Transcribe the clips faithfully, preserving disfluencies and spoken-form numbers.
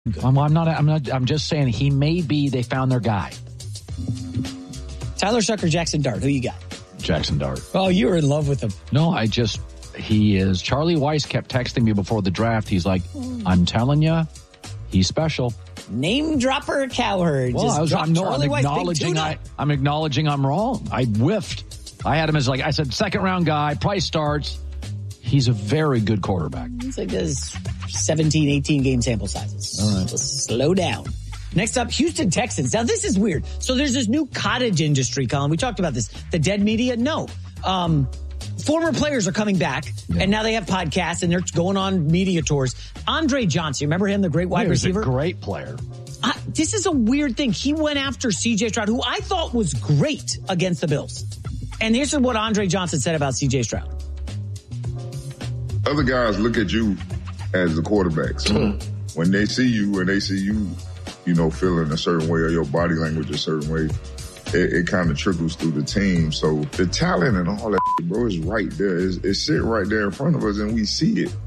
I'm, I'm not. I'm not. I'm just saying he may be. They found their guy. Tyler Shuck or Jackson Dart? Who you got? Jackson Dart. Oh, you were in love with him. No, I just. He is. Charlie Weiss kept texting me before the draft. He's like, I'm telling you, he's special. Name dropper Cowherd. Well, Just I was, I'm, no, I'm Weiss, acknowledging. I, I'm acknowledging I'm wrong. I whiffed. I had him as like I said, second round guy. Price starts. He's a very good quarterback. It's like this seventeen, eighteen game sample sizes. All right. So slow down. Next up, Houston Texans. Now, this is weird. So there's this new cottage industry, Colin. We talked about this. The dead media? No. Um, former players are coming back, yeah. and now they have podcasts, and they're going on media tours. Andre Johnson, remember him, the great wide he was receiver? a great player. Uh, this is a weird thing. He went after C J Stroud, who I thought was great against the Bills. And here's what Andre Johnson said about C J Stroud. Other guys look at you as the quarterback. So mm-hmm. when they see you and they see you, you know, feeling a certain way or your body language a certain way, it, it kind of trickles through the team. So the talent and all that, bro, is right there. It's, it's sitting right there in front of us, and we see it.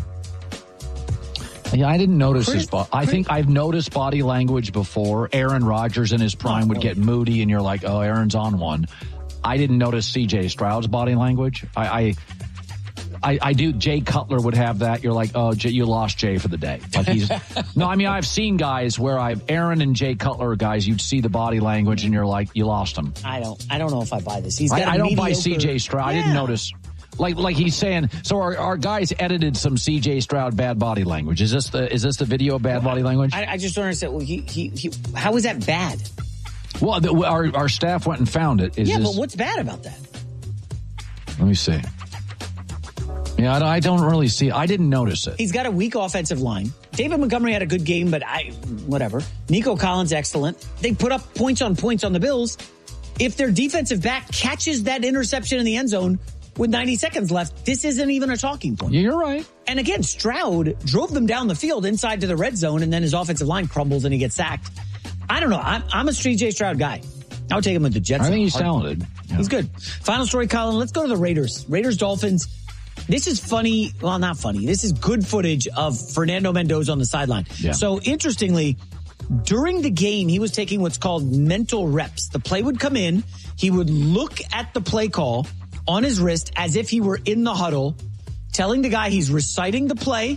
Yeah, I didn't notice Chris, his body. I think I've noticed body language before. Aaron Rodgers in his prime would get moody, and you're like, oh, Aaron's on one. I didn't notice C J Stroud's body language. I... I I, I do. Jay Cutler would have that. You're like, oh, Jay, you lost Jay for the day. Like he's no. I mean, I've seen guys where I've Aaron and Jay Cutler are guys. You'd see the body language, and you're like, you lost him. I don't. I don't know if I buy this. He's got I, a I don't mediocre... buy C J Stroud. Yeah. I didn't notice. Like like he's saying. So our, our guys edited some C J Stroud bad body language. Is this the is this the video of bad well, body language? I, I just don't understand. Well, he, he he. How is that bad? Well, the, our our staff went and found it. Is yeah, this, but what's bad about that? Let me see. Yeah, I don't really see. I didn't notice it. He's got a weak offensive line. David Montgomery had a good game, but I, whatever. Nico Collins, excellent. They put up points on points on the Bills. If their defensive back catches that interception in the end zone with ninety seconds left, this isn't even a talking point. Yeah, you're right. And again, Stroud drove them down the field inside to the red zone, and then his offensive line crumbles and he gets sacked. I don't know. I'm, I'm a C J Stroud guy. I would take him with the Jets. I think he's talented. Yeah. He's good. Final story, Colin. Let's go to the Raiders. Raiders Dolphins. This is funny. Well, not funny. This is good footage of Fernando Mendoza on the sideline. Yeah. So interestingly, during the game, he was taking what's called mental reps. The play would come in. He would look at the play call on his wrist as if he were in the huddle, telling the guy he's reciting the play.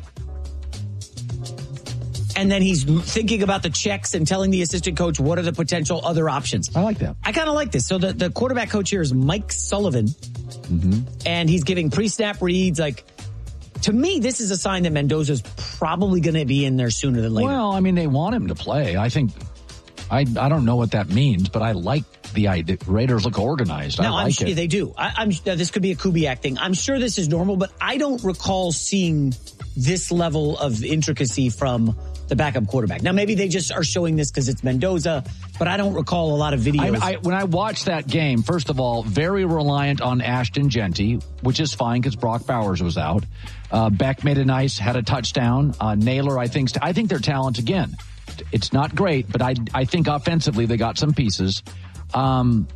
And then he's thinking about the checks and telling the assistant coach what are the potential other options. I like that. I kind of like this. So the, the quarterback coach here is Mike Sullivan. Mm-hmm. And he's giving pre-snap reads. Like, to me, this is a sign that Mendoza's probably going to be in there sooner than later. Well, I mean, they want him to play. I think, I I don't know what that means, but I like the idea. Raiders look organized. No, I like I'm sure it. They do. I, I'm now, this could be a Kubiak thing. I'm sure this is normal, but I don't recall seeing this level of intricacy from the backup quarterback. Now, maybe they just are showing this because it's Mendoza, but I don't recall a lot of videos. I, I, when I watched that game, first of all, very reliant on Ashton Genty, which is fine because Brock Bowers was out. Uh, Beck made a nice, had a touchdown. Uh, Naylor, I think, I think their talent again. It's not great, but I, I think offensively they got some pieces. Um,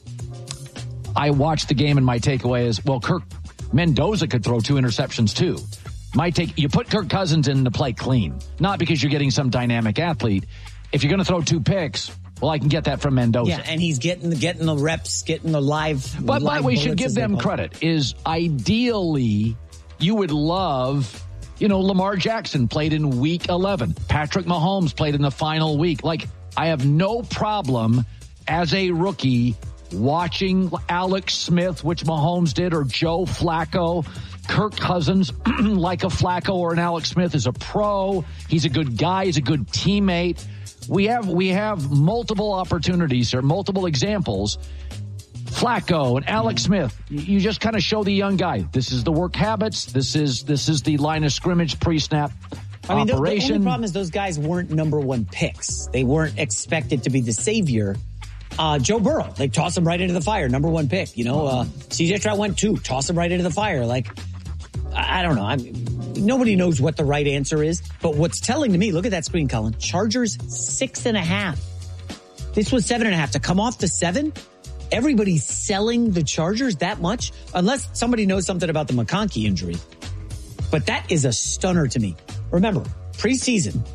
I watched the game and my takeaway is, well, Kirk Mendoza could throw two interceptions too. My take, you put Kirk Cousins in to play clean, not because you're getting some dynamic athlete. If you're going to throw two picks, well, I can get that from Mendoza. Yeah, and he's getting getting the reps, getting the live. But live we should give them credit. Is ideally you would love, you know, Lamar Jackson played in week eleven. Patrick Mahomes played in the final week. Like, I have no problem as a rookie watching Alex Smith, which Mahomes did, or Joe Flacco. Kirk Cousins, like a Flacco or an Alex Smith, is a pro. He's a good guy. He's a good teammate. We have we have multiple opportunities here, multiple examples. Flacco and Alex Smith, you just kind of show the young guy, this is the work habits. This is this is the line of scrimmage pre-snap I mean, operation. The, the only problem is those guys weren't number one picks. They weren't expected to be the savior. Uh, Joe Burrow, they toss him right into the fire, number one pick. You know, uh, C J Stroud went two, toss him right into the fire. Like, I, I don't know. I'm, nobody knows what the right answer is. But what's telling to me, look at that screen, Colin. Chargers six and a half. This was seven and a half. To come off to seven, everybody's selling the Chargers that much, unless somebody knows something about the McConkey injury. But that is a stunner to me. Remember, preseason,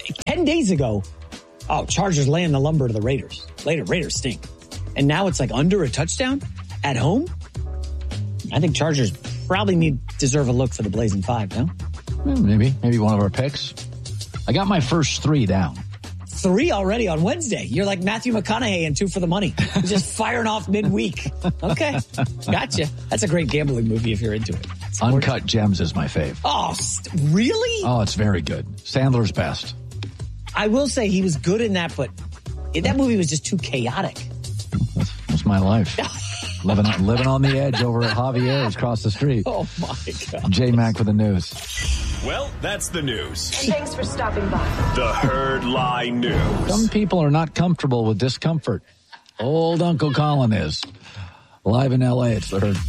ten days ago, oh, Chargers laying the lumber to the Raiders. Later, Raiders stink. And now it's like under a touchdown at home? I think Chargers probably need deserve a look for the Blazing Five, no? Maybe. Maybe one of our picks. I got my first three down. Three already on Wednesday. You're like Matthew McConaughey and Two for the Money. You're just firing off midweek. Okay. Gotcha. That's a great gambling movie if you're into it. Support Uncut it. Gems is my fave. Oh, really? Oh, it's very good. Sandler's best. I will say he was good in that, but that movie was just too chaotic. That's, that's my life. living, on, living on the edge over at Javier's across the street. Oh, my God. J-Mac for the news. Well, that's the news. And thanks for stopping by. The Herd Lie News. Some people are not comfortable with discomfort. Old Uncle Colin is. Live in L A, it's the Herd.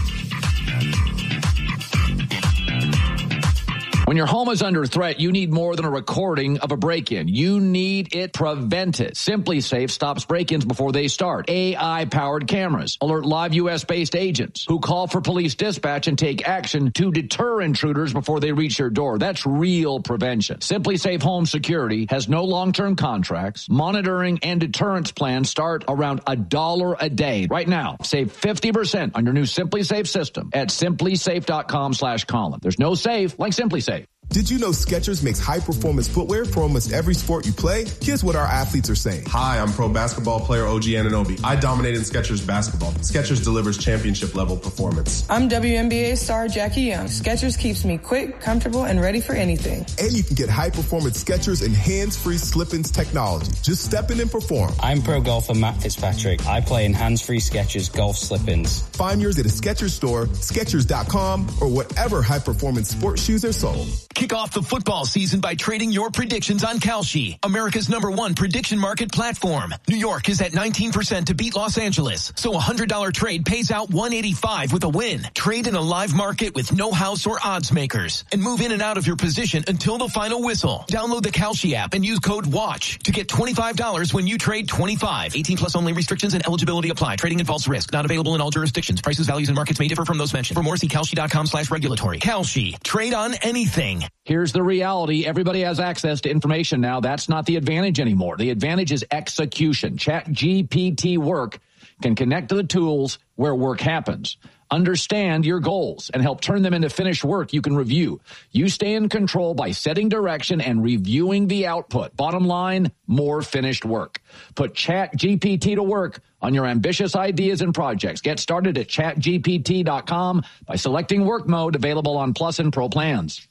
When your home is under threat, you need more than a recording of a break-in. You need it prevented. SimpliSafe stops break-ins before they start. A I-powered cameras alert live U S-based agents who call for police dispatch and take action to deter intruders before they reach your door. That's real prevention. SimpliSafe Home Security has no long-term contracts. Monitoring and deterrence plans start around a dollar a day. Right now, save fifty percent on your new SimpliSafe system at simplysafe.com slash Colin. There's no safe like SimpliSafe. Did you know Skechers makes high-performance footwear for almost every sport you play? Here's what our athletes are saying. Hi, I'm pro basketball player O G Anunoby. I dominate in Skechers basketball. Skechers delivers championship-level performance. I'm W N B A star Jackie Young. Skechers keeps me quick, comfortable, and ready for anything. And you can get high-performance Skechers and hands-free slip-ins technology. Just step in and perform. I'm pro golfer Matt Fitzpatrick. I play in hands-free Skechers golf slip-ins. Find yours at a Skechers store, Skechers dot com, or whatever high-performance sports shoes are sold. Kick off the football season by trading your predictions on Kalshi, America's number one prediction market platform. New York is at nineteen percent to beat Los Angeles, so a one hundred dollars trade pays out one eighty-five with a win. Trade in a live market with no house or odds makers, and move in and out of your position until the final whistle. Download the Kalshi app and use code WATCH to get twenty-five dollars when you trade twenty-five. eighteen plus only. Restrictions and eligibility apply. Trading involves risk. Not available in all jurisdictions. Prices, values, and markets may differ from those mentioned. For more, see Kalshi.com slash regulatory. Kalshi. Trade on anything. Here's the reality. Everybody has access to information now. That's not the advantage anymore. The advantage is execution. ChatGPT Work can connect to the tools where work happens. Understand your goals and help turn them into finished work you can review. You stay in control by setting direction and reviewing the output. Bottom line, more finished work. Put ChatGPT to work on your ambitious ideas and projects. Get started at chat G P T dot com by selecting work mode, available on Plus and Pro plans.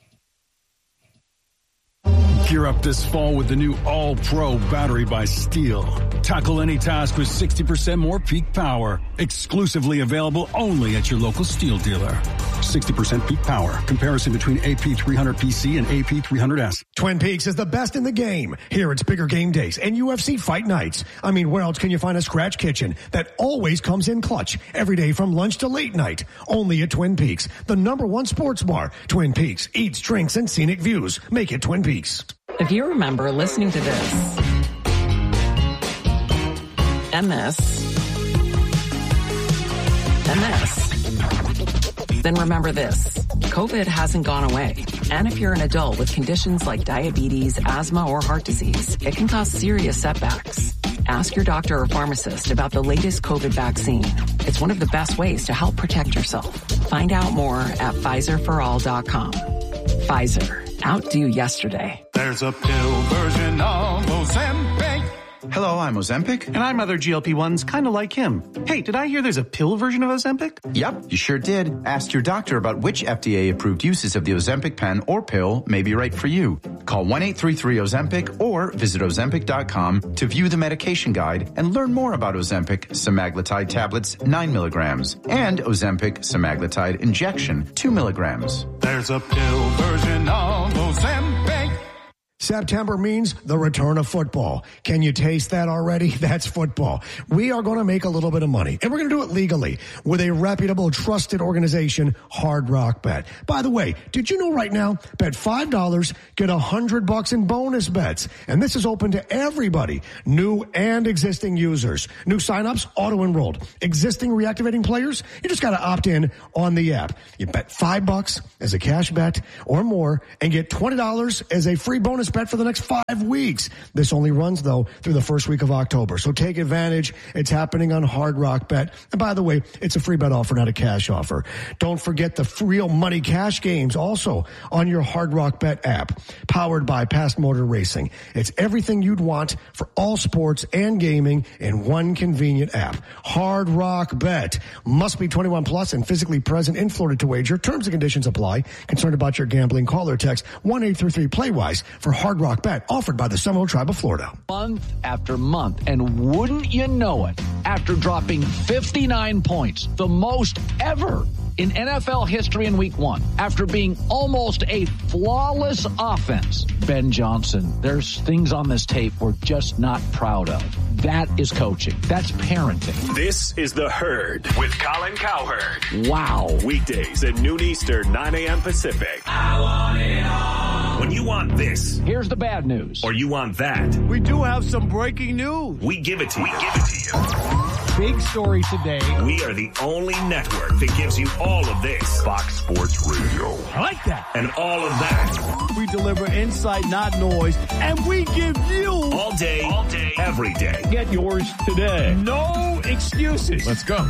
Gear up this fall with the new All-Pro battery by Steel. Tackle any task with sixty percent more peak power. Exclusively available only at your local Steel dealer. sixty percent peak power. Comparison between A P three hundred P C and A P three hundred S. Twin Peaks is the best in the game. Here it's bigger game days and U F C fight nights. I mean, where else can you find a scratch kitchen that always comes in clutch every day from lunch to late night? Only at Twin Peaks, the number one sports bar. Twin Peaks eats, drinks, and scenic views. Make it Twin Peaks. If you remember listening to this and this and this, then remember this. COVID hasn't gone away. And if you're an adult with conditions like diabetes, asthma, or heart disease, it can cause serious setbacks. Ask your doctor or pharmacist about the latest COVID vaccine. It's one of the best ways to help protect yourself. Find out more at Pfizer for all dot com. Pfizer. Outdo yesterday. There's a pill version of Ozempic. Hello, I'm Ozempic. And I'm other G L P ones kind of like him. Hey, did I hear there's a pill version of Ozempic? Yep, you sure did. Ask your doctor about which F D A-approved uses of the Ozempic pen or pill may be right for you. Call one eight three three Ozempic or visit Ozempic dot com to view the medication guide and learn more about Ozempic semaglutide tablets, nine milligrams, and Ozempic semaglutide injection, two milligrams. There's a pill version of Ozempic. September means the return of football. Can you taste that already? That's football. We are going to make a little bit of money, and we're going to do it legally with a reputable, trusted organization, Hard Rock Bet. By the way, did you know right now, bet five dollars, get one hundred bucks in bonus bets. And this is open to everybody, new and existing users. New signups, auto-enrolled. Existing reactivating players, you just got to opt in on the app. You bet five bucks as a cash bet or more and get twenty dollars as a free bonus bet for the next five weeks. This only runs, though, through the first week of October. So take advantage. It's happening on Hard Rock Bet. And by the way, it's a free bet offer, not a cash offer. Don't forget the real money cash games also on your Hard Rock Bet app, powered by Past Motor Racing. It's everything you'd want for all sports and gaming in one convenient app. Hard Rock Bet. Must be twenty-one plus and physically present in Florida to wager. Terms and conditions apply. Concerned about your gambling? Call or text one eight three three play wise for Hard Rock Bet, offered by the Seminole Tribe of Florida. Month after month, and wouldn't you know it, after dropping fifty-nine points, the most ever in N F L history in week one, after being almost a flawless offense, Ben Johnson, there's things on this tape we're just not proud of. That is coaching. That's parenting. This is The Herd with Colin Cowherd. Wow. Weekdays at noon Eastern, nine a.m. Pacific. I want it all. When you want this. Here's the bad news. Or you want that. We do have some breaking news. We give it to you. We give it to you. Big story today. We are the only network that gives you all of this. Fox Sports Radio. I like that. And all of that. We deliver insight, not noise. And we give you. All day, all day, every day. Get yours today. No excuses. Let's go.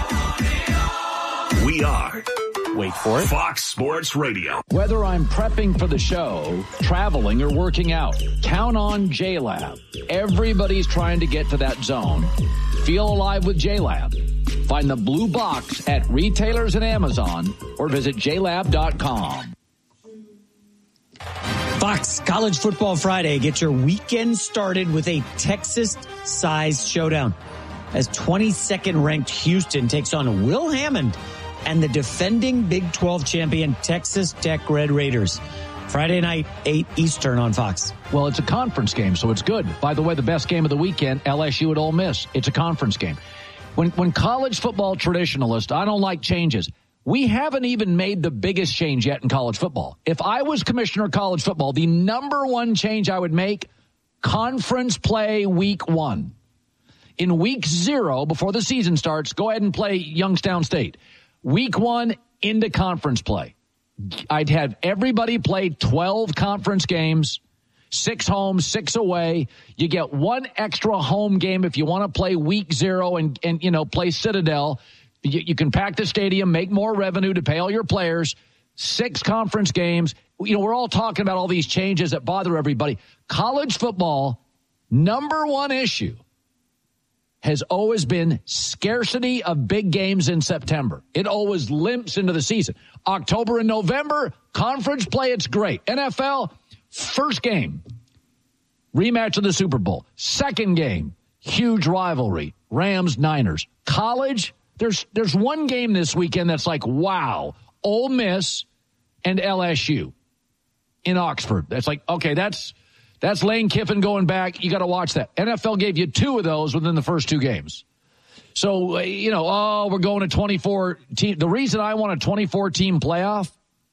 We are. Wait for it. Fox Sports Radio. Whether I'm prepping for the show, traveling, or working out, count on J-Lab. Everybody's trying to get to that zone. Feel alive with J-Lab. Find the blue box at retailers and Amazon or visit j lab dot com. Fox College Football Friday. Get your weekend started with a Texas-sized showdown as twenty-second ranked Houston takes on Will Hammond and the defending Big twelve champion Texas Tech Red Raiders. Friday night, eight Eastern on Fox. Well, it's a conference game, so it's good. By the way, the best game of the weekend, L S U at Ole Miss. It's a conference game. When when college football traditionalists, I don't like changes. We haven't even made the biggest change yet in college football. If I was commissioner of college football, the number one change I would make, conference play week one. In week zero, before the season starts, go ahead and play Youngstown State. Week one, into conference play. I'd have everybody play twelve conference games, six home, six away. You get one extra home game if you want to play week zero and, and you know, play Citadel. You, you can pack the stadium, make more revenue to pay all your players. Six conference games. You know, we're all talking about all these changes that bother everybody. College football, number one issue has always been scarcity of big games in September. It always limps into the season. October and November, conference play, it's great. N F L, first game, rematch of the Super Bowl. Second game, huge rivalry, Rams, Niners. College, there's there's one game this weekend that's like, wow, Ole Miss and L S U in Oxford. That's like, okay, that's... That's Lane Kiffin going back. You got to watch that. N F L gave you two of those within the first two games. So, you know, oh, we're going to twenty-four team. The reason I want a twenty-four team playoff,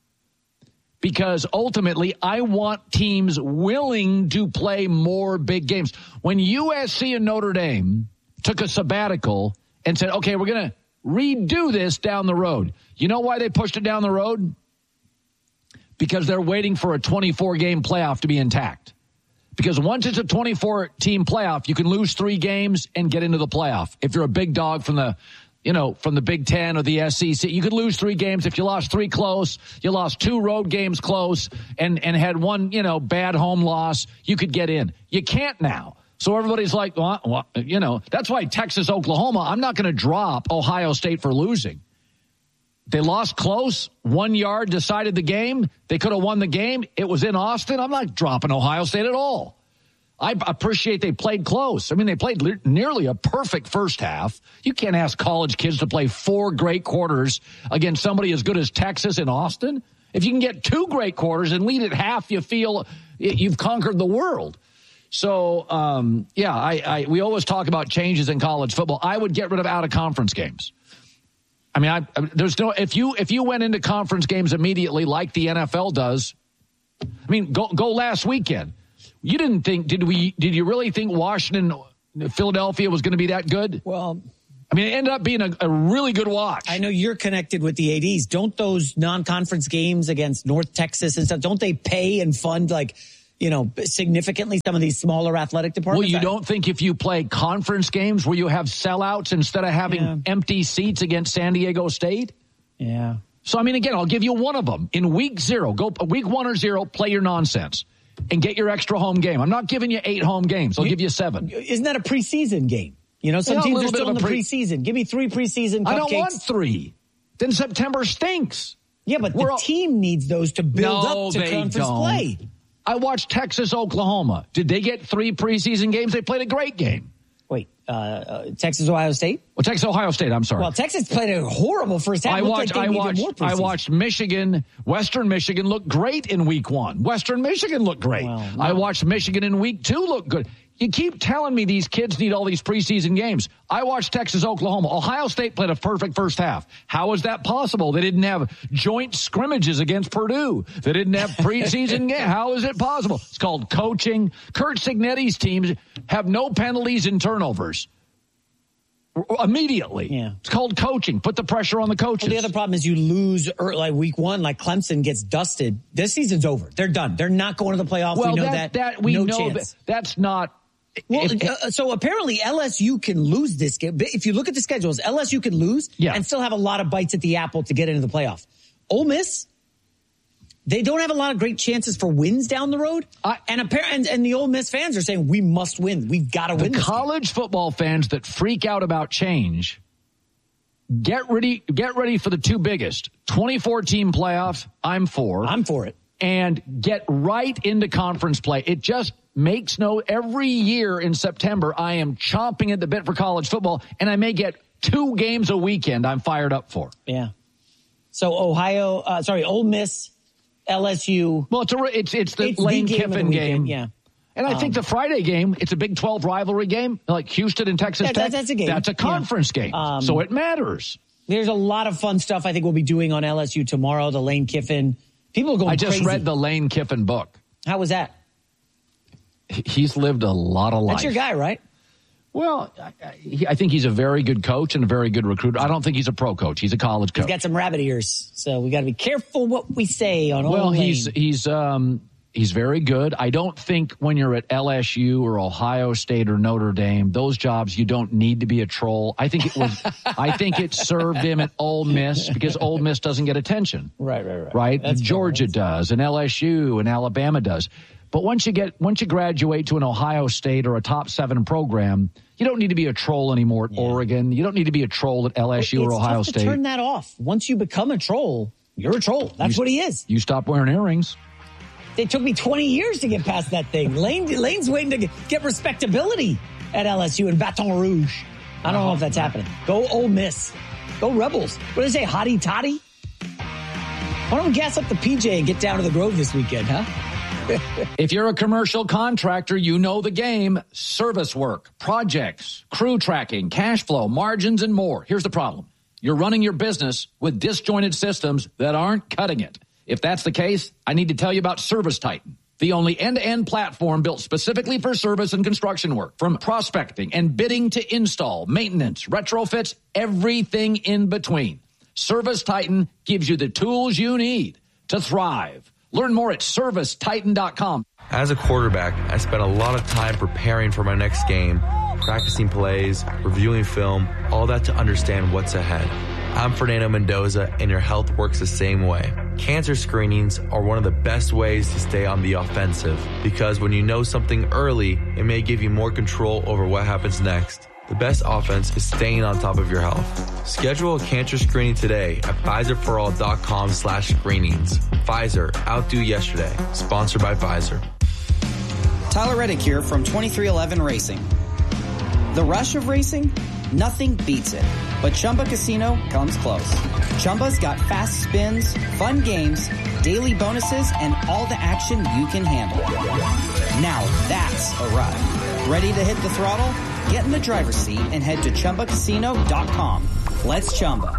because ultimately I want teams willing to play more big games. When U S C and Notre Dame took a sabbatical and said, okay, we're going to redo this down the road. You know why they pushed it down the road? Because they're waiting for a twenty-four game playoff to be intact. Because once it's a twenty-four team playoff, you can lose three games and get into the playoff. If you're a big dog from the, you know, from the Big Ten or the S E C, you could lose three games. If you lost three close, you lost two road games close and, and had one, you know, bad home loss, you could get in. You can't now. So everybody's like, well, well you know, that's why Texas, Oklahoma, I'm not going to drop Ohio State for losing. They lost close, one yard, decided the game. They could have won the game. It was in Austin. I'm not dropping Ohio State at all. I appreciate they played close. I mean, they played le- nearly a perfect first half. You can't ask college kids to play four great quarters against somebody as good as Texas in Austin. If you can get two great quarters and lead at half, you feel you've conquered the world. So, um, yeah, I, I we always talk about changes in college football. I would get rid of out-of-conference games. I mean, I, there's no if you if you went into conference games immediately like the N F L does. I mean, go go last weekend. You didn't think did we did you really think Washington, Philadelphia was going to be that good? Well, I mean, it ended up being a, a really good watch. I know you're connected with the A Ds. Don't those non-conference games against North Texas and stuff? Don't they pay and fund like? you know, significantly some of these smaller athletic departments. Well, you don't think if you play conference games where you have sellouts instead of having yeah. empty seats against San Diego State? Yeah. So, I mean, again, I'll give you one of them. In week zero, go week one or zero, play your nonsense and get your extra home game. I'm not giving you eight home games. I'll you, give you seven. Isn't that a preseason game? You know, some yeah, teams are still in the pre- preseason. Give me three preseason cupcakes. I don't want three. Then September stinks. Yeah, but We're the all- team needs those to build no, up to they conference don't. play. I watched Texas, Oklahoma. Did they get three preseason games? They played a great game. Wait, uh, uh, Texas, Ohio State? Well, Texas, Ohio State, I'm sorry. Well, Texas played a horrible first half. I watched, like I, watched I watched Michigan. Western Michigan look great in week one. Western Michigan looked great. Well, no. I watched Michigan in week two look good. You keep telling me these kids need all these preseason games. I watched Texas, Oklahoma. Ohio State played a perfect first half. How is that possible? They didn't have joint scrimmages against Purdue. They didn't have preseason games. How is it possible? It's called coaching. Kurt Cignetti's teams have no penalties and turnovers. Immediately. Yeah. It's called coaching. Put the pressure on the coaches. Well, the other problem is you lose early, like week one, like Clemson gets dusted. This season's over. They're done. They're not going to the playoffs. Well, we know that. that. that we no know chance. that that's not. Well, if, uh, so apparently L S U can lose this game. If you look at the schedules, L S U can lose yeah. and still have a lot of bites at the apple to get into the playoff. Ole Miss, they don't have a lot of great chances for wins down the road. Uh, and, and and the Ole Miss fans are saying, we must win. We've got to win the this college game. Football fans that freak out about change, get ready, get ready for the two biggest. twenty fourteen playoffs, I'm for. I'm for it. And get right into conference play. It just makes no, every year in September, I am chomping at the bit for college football, and I may get two games a weekend I'm fired up for. Yeah. So Ohio, uh, sorry, Ole Miss, L S U. Well, it's a, it's, it's the it's Lane the game Kiffin game. Yeah. And I um, think the Friday game, it's a Big twelve rivalry game, like Houston and Texas yeah, Tech. That's a game. That's a conference yeah. game. Um, so it matters. There's a lot of fun stuff I think we'll be doing on L S U tomorrow, the Lane Kiffin. People are going I just crazy. read the Lane Kiffin book. How was that? He's lived a lot of life. That's your guy, right? Well, I, I think he's a very good coach and a very good recruiter. I don't think he's a pro coach. He's a college coach. He's got some rabbit ears, so we got to be careful what we say on Well, old he's Lane. he's um he's very good. I don't think when you're at L S U or Ohio State or Notre Dame, those jobs you don't need to be a troll. I think it was I think it served him at Ole Miss because Ole Miss doesn't get attention. Right, right, right. Right? That's Georgia fair. does, and L S U and Alabama does. But once you get once you graduate to an Ohio State or a top seven program, you don't need to be a troll anymore at yeah. Oregon. You don't need to be a troll at L S U it's or Ohio tough State. To turn that off. Once you become a troll, you're a troll. That's you, what he is. You stop wearing earrings. It took me twenty years to get past that thing. Lane Lane's waiting to get respectability at L S U and Baton Rouge. I don't oh, know if that's man. happening. Go Ole Miss. Go Rebels. What do they say? Hottie toddy? Why don't we gas up the P J and get down to the Grove this weekend, huh? If you're a commercial contractor, you know the game. Service work, projects, crew tracking, cash flow, margins, and more. Here's the problem. You're running your business with disjointed systems that aren't cutting it. If that's the case, I need to tell you about Service Titan, the only end-to-end platform built specifically for service and construction work. From prospecting and bidding to install, maintenance, retrofits, everything in between. Service Titan gives you the tools you need to thrive. Learn more at service titan dot com. As a quarterback, I spent a lot of time preparing for my next game, practicing plays, reviewing film, all that to understand what's ahead. I'm Fernando Mendoza, and your health works the same way. Cancer screenings are one of the best ways to stay on the offensive, because when you know something early, it may give you more control over what happens next. The best offense is staying on top of your health. Schedule a cancer screening today at Pfizer for all dot com slash screenings. Pfizer, outdo yesterday. Sponsored by Pfizer. Tyler Reddick here from twenty-three eleven Racing. The rush of racing? Nothing beats it. But Chumba Casino comes close. Chumba's got fast spins, fun games, daily bonuses, and all the action you can handle. Now that's a ride. Ready to hit the throttle? Get in the driver's seat and head to Chumba Casino dot com. Let's Chumba.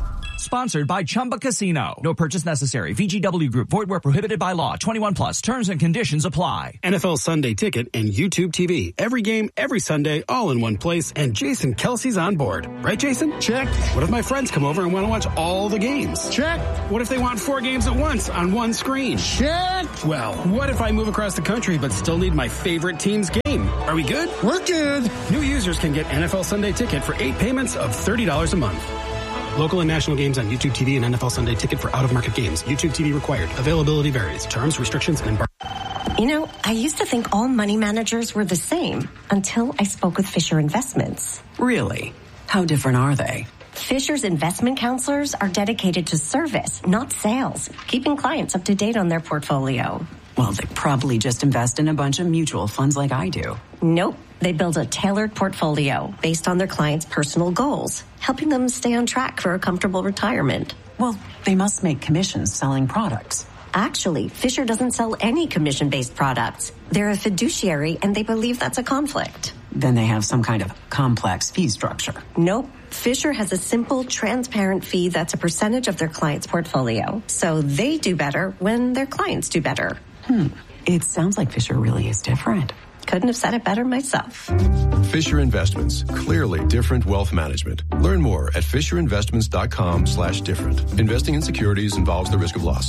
Sponsored by Chumba Casino. No purchase necessary. V G W Group. Void where prohibited by law. twenty-one plus. Terms and conditions apply. N F L Sunday Ticket and YouTube T V. Every game, every Sunday, all in one place. And Jason Kelsey's on board. Right, Jason? Check. What if my friends come over and want to watch all the games? Check. What if they want four games at once on one screen? Check. Well, what if I move across the country but still need my favorite team's game? Are we good? We're good. New users can get N F L Sunday Ticket for eight payments of thirty dollars a month. Local and national games on YouTube T V and N F L Sunday Ticket for out-of-market games. YouTube T V required. Availability varies. Terms, restrictions, and embargo. You know, I used to think all money managers were the same until I spoke with Fisher Investments. Really? How different are they? Fisher's investment counselors are dedicated to service, not sales, keeping clients up to date on their portfolio. Well, they probably just invest in a bunch of mutual funds like I do. Nope. They build a tailored portfolio based on their clients' personal goals, helping them stay on track for a comfortable retirement. Well, they must make commissions selling products. Actually, Fisher doesn't sell any commission-based products. They're a fiduciary, and they believe that's a conflict. Then they have some kind of complex fee structure. Nope. Fisher has a simple, transparent fee that's a percentage of their client's portfolio. So they do better when their clients do better. Hmm. It sounds like Fisher really is different. Couldn't have said it better myself. Fisher Investments. Clearly different wealth management. Learn more at fisherinvestments.com slash different. Investing in securities involves the risk of loss.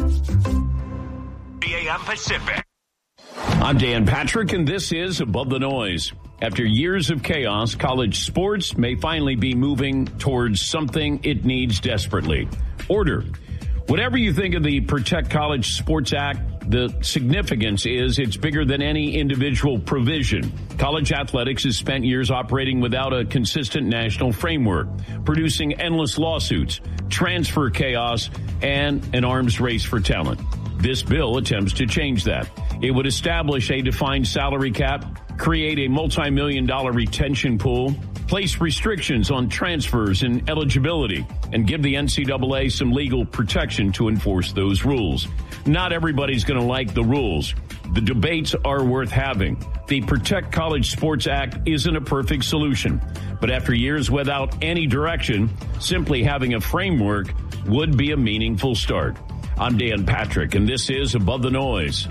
three a.m. Pacific. I'm Dan Patrick, and this is Above the Noise. After years of chaos, college sports may finally be moving towards something it needs desperately. Order. Whatever you think of the Protect College Sports Act, the significance is it's bigger than any individual provision. College athletics has spent years operating without a consistent national framework, producing endless lawsuits, transfer chaos, and an arms race for talent. This bill attempts to change that. It would establish a defined salary cap, create a multi-million dollar retention pool, place restrictions on transfers and eligibility, and give the N C double A some legal protection to enforce those rules. Not everybody's going to like the rules. The debates are worth having. The Protect College Sports Act isn't a perfect solution, but after years without any direction, simply having a framework would be a meaningful start. I'm Dan Patrick, and this is Above the Noise.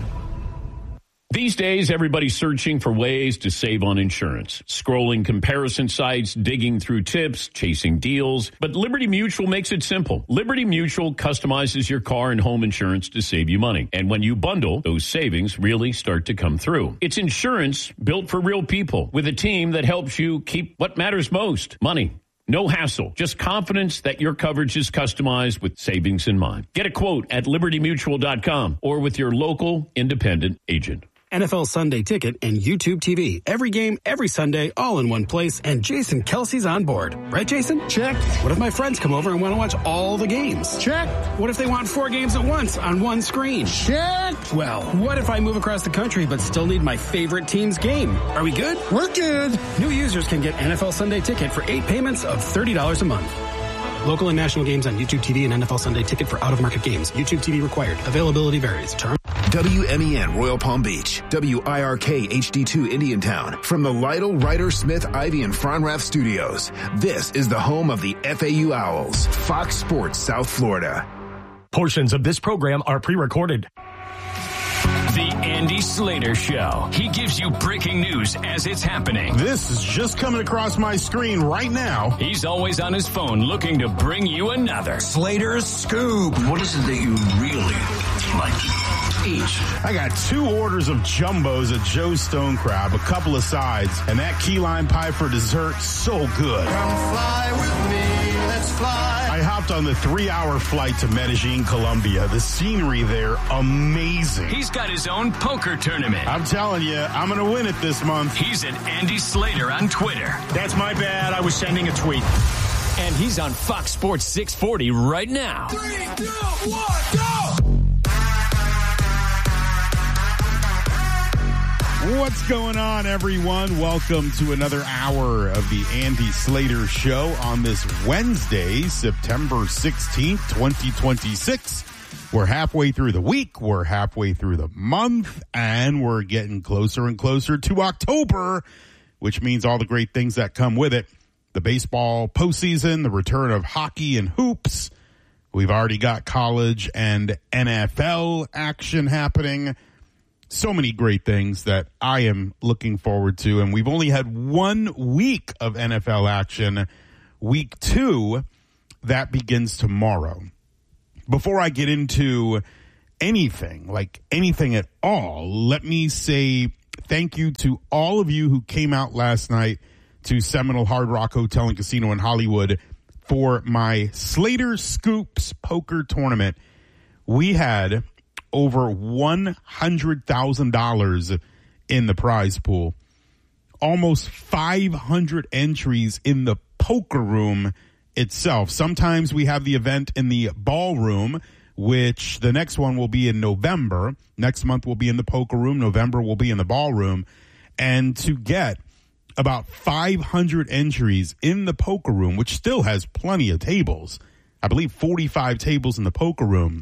These days, everybody's searching for ways to save on insurance. Scrolling comparison sites, digging through tips, chasing deals. But Liberty Mutual makes it simple. Liberty Mutual customizes your car and home insurance to save you money. And when you bundle, those savings really start to come through. It's insurance built for real people with a team that helps you keep what matters most, money. No hassle, just confidence that your coverage is customized with savings in mind. Get a quote at liberty mutual dot com or with your local independent agent. N F L Sunday Ticket and YouTube T V. Every game, every Sunday, all in one place. And Jason Kelsey's on board. Right, Jason? Check. What if my friends come over and want to watch all the games? Check. What if they want four games at once on one screen? Check. Well, what if I move across the country but still need my favorite team's game? Are we good? We're good. New users can get N F L Sunday Ticket for eight payments of thirty dollars a month. Local and national games on YouTube T V and N F L Sunday Ticket for out-of-market games. YouTube T V required. Availability varies. Term. W M E N Royal Palm Beach. W I R K H D two Indiantown. From the Lytle, Ryder, Smith, Ivy, and Fronrath studios. This is the home of the F A U Owls. Fox Sports South Florida. Portions of this program are pre-recorded. The Andy Slater Show. He gives you breaking news as it's happening. This is just coming across my screen right now. He's always on his phone looking to bring you another Slater's Scoop. What is it that you really like to eat? I got two orders of jumbos at Joe's Stone Crab, a couple of sides, and that key lime pie for dessert, so good. Come fly with me, let's fly. I hopped on the three-hour flight to Medellin, Colombia. The scenery there, amazing. He's got his own poker tournament. I'm telling you, I'm going to win it this month. He's at Andy Slater on Twitter. That's my bad. I was sending a tweet. And he's on Fox Sports six forty right now. Three, two, one, go! What's going on, everyone? Welcome to another hour of the Andy Slater Show on this Wednesday, September sixteenth, twenty twenty-six. We're halfway through the week, we're halfway through the month, and we're getting closer and closer to October, which means all the great things that come with it. the baseball postseason, the return of hockey and hoops. We've already got college and N F L action happening. So many great things that I am looking forward to. And we've only had one week of N F L action. Week two, that begins tomorrow. Before I get into anything, like anything at all, let me say thank you to all of you who came out last night to Seminole Hard Rock Hotel and Casino in Hollywood for my Slater Scoops poker tournament. We had over one hundred thousand dollars in the prize pool, almost five hundred entries in the poker room itself. Sometimes we have the event in the ballroom, which the next one will be in November. Next month will be in the poker room. November will be in the ballroom. And to get about five hundred entries in the poker room, which still has plenty of tables, I believe forty-five tables in the poker room,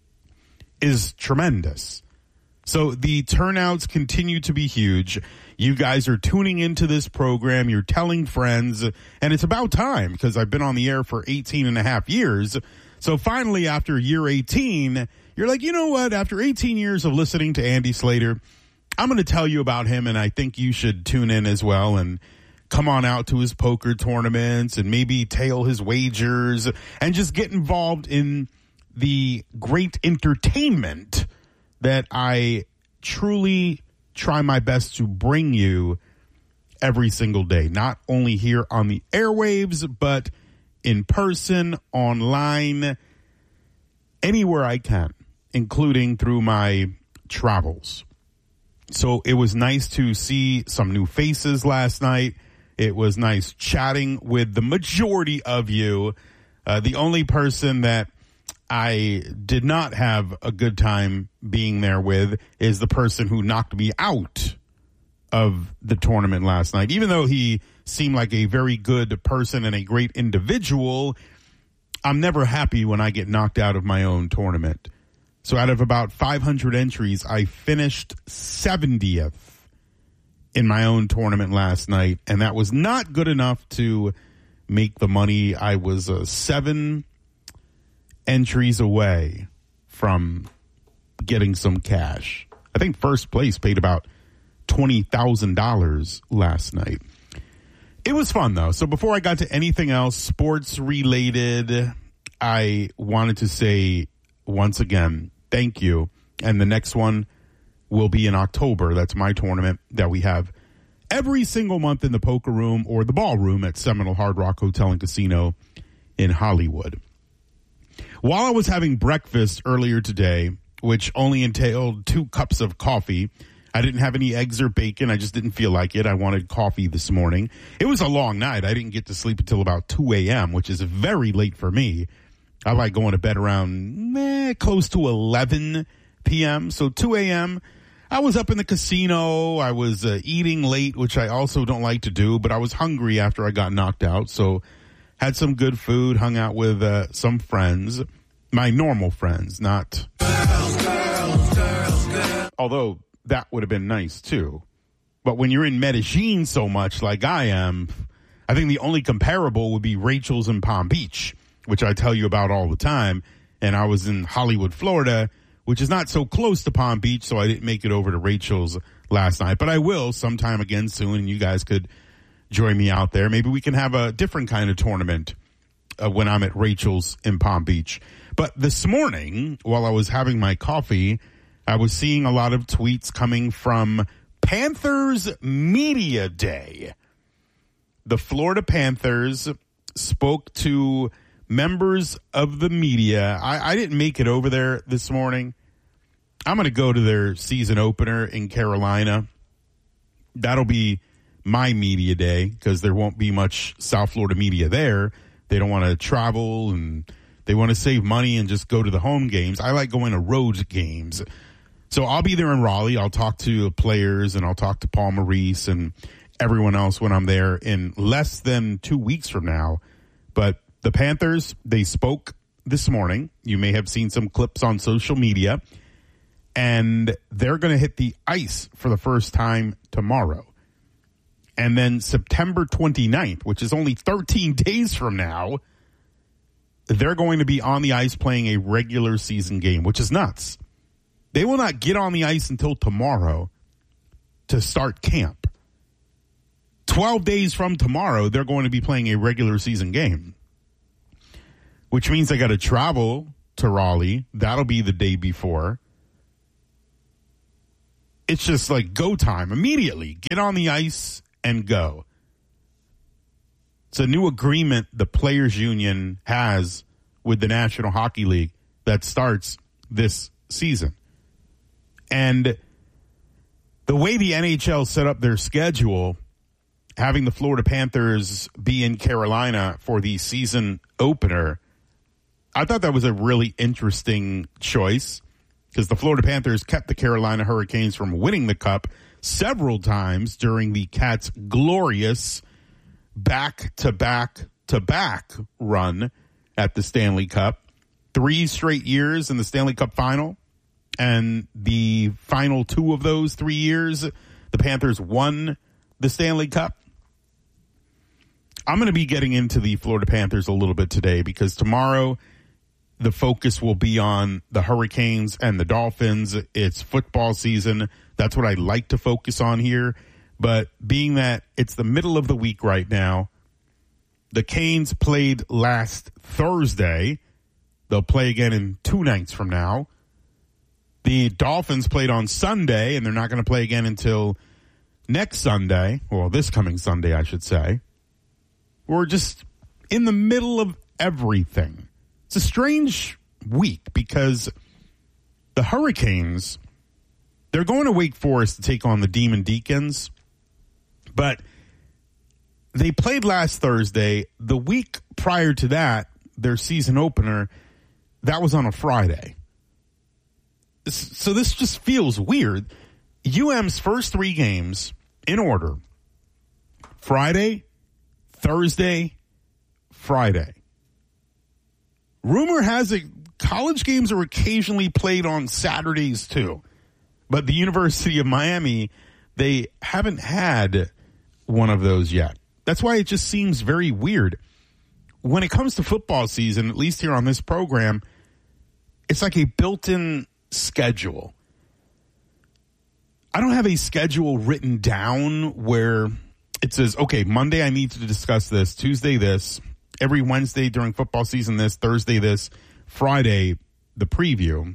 is tremendous. So the turnouts continue to be huge. You guys are tuning into this program. You're telling friends, and it's about time because I've been on the air for eighteen and a half years. So finally, after year eighteen, you're like, you know what? After eighteen years of listening to Andy Slater, I'm going to tell you about him, and I think you should tune in as well and come on out to his poker tournaments and maybe tail his wagers and just get involved in the great entertainment that I truly try my best to bring you every single day, not only here on the airwaves, but in person, online, anywhere I can, including through my travels. So it was nice to see some new faces last night. It was nice chatting with the majority of you. Uh, the only person that I did not have a good time being there with is the person who knocked me out of the tournament last night. Even though he seemed like a very good person and a great individual, I'm never happy when I get knocked out of my own tournament. So out of about five hundred entries, I finished seventieth in my own tournament last night, and that was not good enough to make the money. I was uh, seven entries away from getting some cash. I think first place paid about twenty thousand dollars last night. It was fun, though. So before I got to anything else sports related, I wanted to say once again, thank you. And the next one will be in October. That's my tournament that we have every single month in the poker room or the ballroom at Seminole Hard Rock Hotel and Casino in Hollywood. While I was having breakfast earlier today, which only entailed two cups of coffee, I didn't have any eggs or bacon. I just didn't feel like it. I wanted coffee this morning. It was a long night. I didn't get to sleep until about two a.m., which is very late for me. I like going to bed around eh, close to eleven p.m. So two a.m., I was up in the casino. I was uh, eating late, which I also don't like to do, but I was hungry after I got knocked out. So had some good food, hung out with uh, some friends, my normal friends, not. Girls, girls, girls, girls. Although that would have been nice too. But when you're in Medellin so much like I am, I think the only comparable would be Rachel's in Palm Beach, which I tell you about all the time. And I was in Hollywood, Florida, which is not so close to Palm Beach, so I didn't make it over to Rachel's last night. But I will sometime again soon, and you guys could join me out there. Maybe we can have a different kind of tournament uh, when I'm at Rachel's in Palm Beach. But this morning, while I was having my coffee, I was seeing a lot of tweets coming from Panthers Media Day. The Florida Panthers spoke to members of the media. I, I didn't make it over there this morning. I'm going to go to their season opener in Carolina. That'll be my media day because there won't be much South Florida media there. They don't want to travel and they want to save money and just go to the home games. I like going to road games. So I'll be there in Raleigh. I'll talk to players and I'll talk to Paul Maurice and everyone else when I'm there in less than two weeks from now. But the Panthers, they spoke this morning. You may have seen some clips on social media. And they're going to hit the ice for the first time tomorrow. And then September twenty-ninth, which is only thirteen days from now, they're going to be on the ice playing a regular season game, which is nuts. They will not get on the ice until tomorrow to start camp. twelve days from tomorrow, they're going to be playing a regular season game, which means they got to travel to Raleigh. That'll be the day before. It's just like go time immediately. Get on the ice and go. It's a new agreement the Players Union has with the National Hockey League that starts this season. And the way the N H L set up their schedule, having the Florida Panthers be in Carolina for the season opener, I thought that was a really interesting choice because the Florida Panthers kept the Carolina Hurricanes from winning the Cup several times during the Cats' glorious back-to-back-to-back run at the Stanley Cup. Three straight years in the Stanley Cup final, and the final two of those three years, the Panthers won the Stanley Cup. I'm going to be getting into the Florida Panthers a little bit today because tomorrow the focus will be on the Hurricanes and the Dolphins. It's football season. That's what I like to focus on here. But being that it's the middle of the week right now, the Canes played last Thursday. They'll play again in two nights from now. The Dolphins played on Sunday, and they're not going to play again until next Sunday. Well, this coming Sunday, I should say. We're just in the middle of everything. It's a strange week because the Hurricanes, they're going to Wake Forest to take on the Demon Deacons, but they played last Thursday. The week prior to that, their season opener, that was on a Friday. So this just feels weird. U M's first three games in order: Friday, Thursday, Friday. Rumor has it college games are occasionally played on Saturdays too. But the University of Miami, they haven't had one of those yet. That's why it just seems very weird. When it comes to football season, at least here on this program, it's like a built-in schedule. I don't have a schedule written down where it says, okay, Monday I need to discuss this, Tuesday this, every Wednesday during football season this, Thursday this, Friday the preview.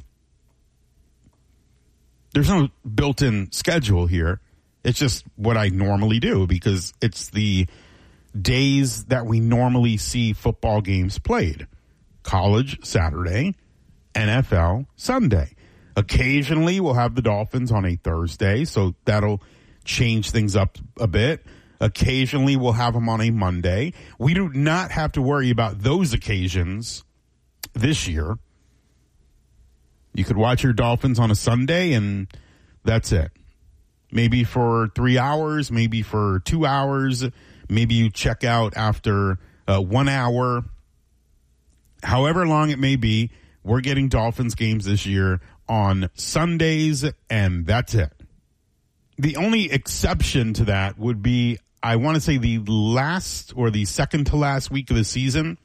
There's no built-in schedule here. It's just what I normally do because it's the days that we normally see football games played. College, Saturday, N F L, Sunday. Occasionally we'll have the Dolphins on a Thursday, so that'll change things up a bit. Occasionally we'll have them on a Monday. We do not have to worry about those occasions this year. You could watch your Dolphins on a Sunday and that's it. Maybe for three hours, maybe for two hours. Maybe you check out after uh, one hour. However long it may be, we're getting Dolphins games this year on Sundays, and that's it. The only exception to that would be, I want to say, the last or the second to last week of the season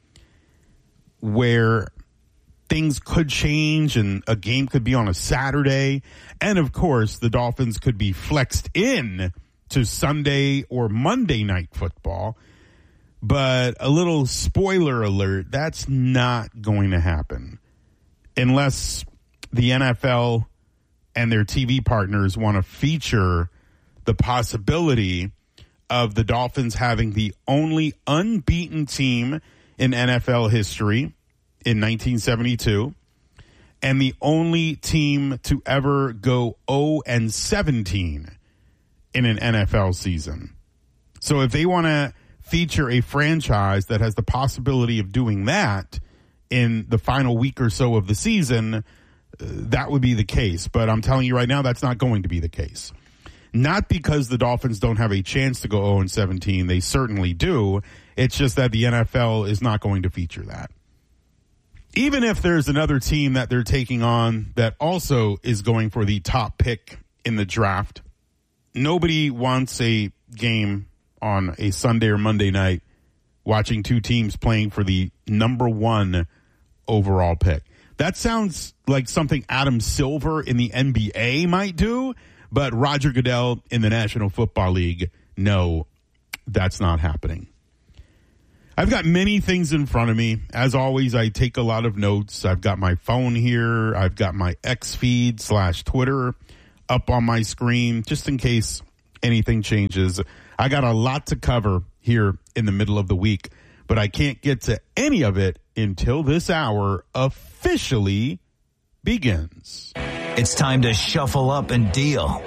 where things could change and a game could be on a Saturday. And, of course, the Dolphins could be flexed in to Sunday or Monday night football. But a little spoiler alert, that's not going to happen unless the N F L and their T V partners want to feature the possibility of the Dolphins having the only unbeaten team in N F L history in nineteen seventy-two and the only team to ever go oh and seventeen in an N F L season. So if they want to feature a franchise that has the possibility of doing that in the final week or so of the season, uh, that would be the case. But I'm telling you right now, that's not going to be the case. Not because the Dolphins don't have a chance to go oh and seventeen. They certainly do. It's just that the N F L is not going to feature that. Even if there's another team that they're taking on that also is going for the top pick in the draft, nobody wants a game on a Sunday or Monday night watching two teams playing for the number one overall pick. That sounds like something Adam Silver in the N B A might do, but Roger Goodell in the National Football League, no, that's not happening. I've got many things in front of me. As always, I take a lot of notes. I've got my phone here. I've got my X feed slash Twitter up on my screen just in case anything changes. I got a lot to cover here in the middle of the week, but I can't get to any of it until this hour officially begins. It's time to shuffle up and deal.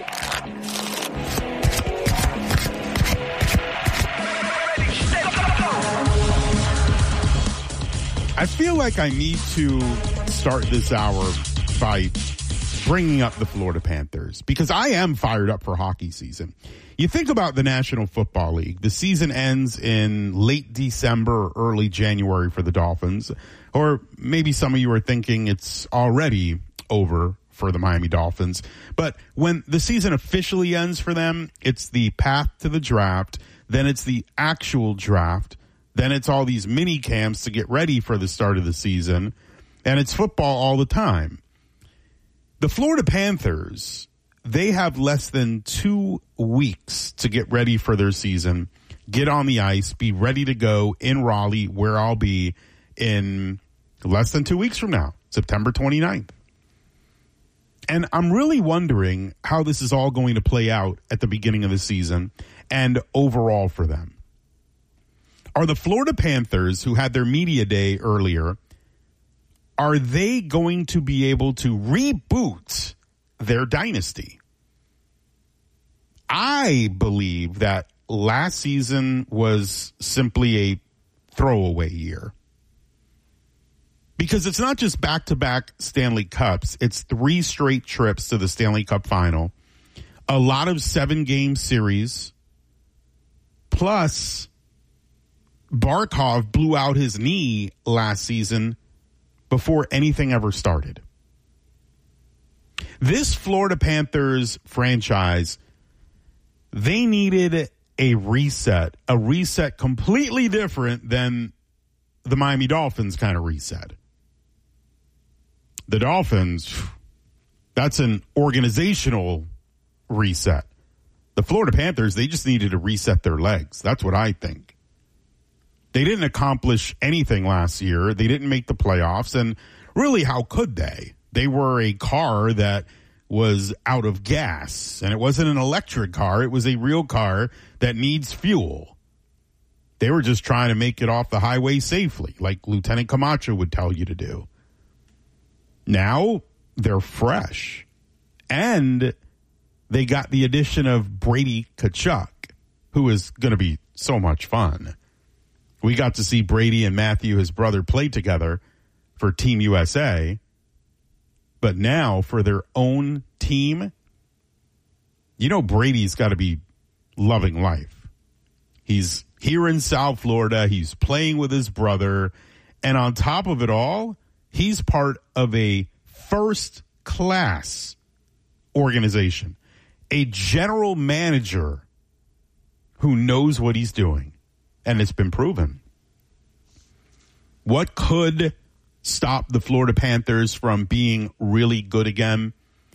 I feel like I need to start this hour by bringing up the Florida Panthers because I am fired up for hockey season. You think about the National Football League. The season ends in late December or early January for the Dolphins. Or maybe some of you are thinking it's already over for the Miami Dolphins. But when the season officially ends for them, it's the path to the draft. Then it's the actual draft. Then it's all these mini camps to get ready for the start of the season. And it's football all the time. The Florida Panthers, they have less than two weeks to get ready for their season, get on the ice, be ready to go in Raleigh, where I'll be in less than two weeks from now, September twenty-ninth. And I'm really wondering how this is all going to play out at the beginning of the season and overall for them. Are the Florida Panthers, who had their media day earlier, are they going to be able to reboot their dynasty? I believe that last season was simply a throwaway year. Because it's not just back-to-back Stanley Cups. It's three straight trips to the Stanley Cup final. A lot of seven-game series. Plus, Barkov blew out his knee last season before anything ever started. This Florida Panthers franchise, they needed a reset, a reset completely different than the Miami Dolphins kind of reset. The Dolphins, that's an organizational reset. The Florida Panthers, they just needed to reset their legs. That's what I think. They didn't accomplish anything last year. They didn't make the playoffs. And really, how could they? They were a car that was out of gas. And it wasn't an electric car. It was a real car that needs fuel. They were just trying to make it off the highway safely, like Lieutenant Camacho would tell you to do. Now, they're fresh. And they got the addition of Brady Tkachuk, who is going to be so much fun. We got to see Brady and Matthew, his brother, play together for Team U S A. But now for their own team, you know Brady's got to be loving life. He's here in South Florida. He's playing with his brother. And on top of it all, he's part of a first-class organization, a general manager who knows what he's doing. And it's been proven. What could stop the Florida Panthers from being really good again?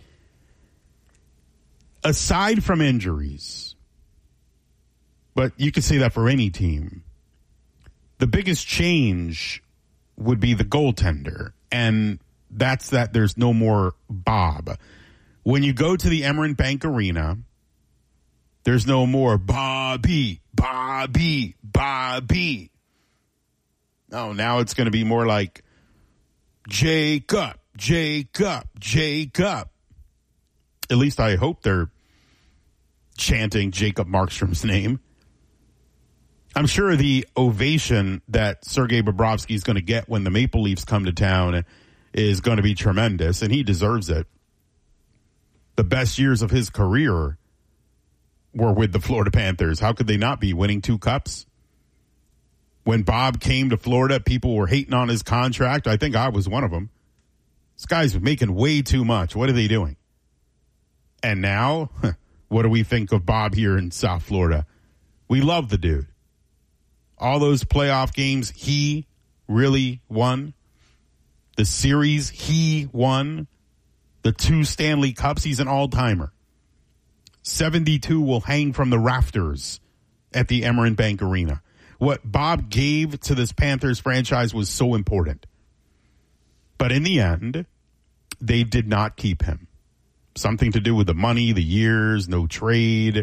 Aside from injuries, but you could say that for any team, the biggest change would be the goaltender. And that's that there's no more Bob. When you go to the Emirates Bank Arena, there's no more Bobby, Bobby, Bobby. No, now it's going to be more like Jacob, Jacob, Jacob. At least I hope they're chanting Jacob Markstrom's name. I'm sure the ovation that Sergei Bobrovsky is going to get when the Maple Leafs come to town is going to be tremendous, and he deserves it. The best years of his career were with the Florida Panthers. How could they not be winning two cups? When Bob came to Florida, people were hating on his contract. I think I was one of them. This guy's making way too much. What are they doing? And now, what do we think of Bob here in South Florida? We love the dude. All those playoff games, he really won. The series, he won. The two Stanley Cups, he's an all-timer. seventy-two will hang from the rafters at the Emeren Bank Arena. What Bob gave to this Panthers franchise was so important. But in the end, they did not keep him. Something to do with the money, the years, no trade.